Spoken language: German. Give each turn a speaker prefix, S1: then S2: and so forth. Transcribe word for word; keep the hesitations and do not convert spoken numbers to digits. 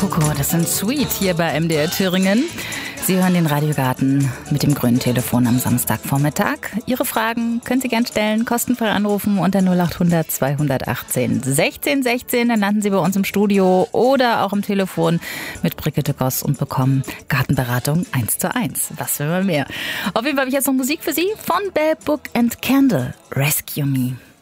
S1: Coco, das sind Sweet hier bei M D R Thüringen. Sie hören den Radiogarten mit dem grünen Telefon am Samstagvormittag. Ihre Fragen können Sie gern stellen, kostenfrei anrufen unter null acht hundert zweihundertachtzehn sechzehn sechzehn. Dann landen Sie bei uns im Studio oder auch am Telefon mit Brigitte Goss und bekommen Gartenberatung eins zu eins. Was will man mehr? Auf jeden Fall habe ich jetzt noch Musik für Sie von Bell Book and Candle. Rescue Me.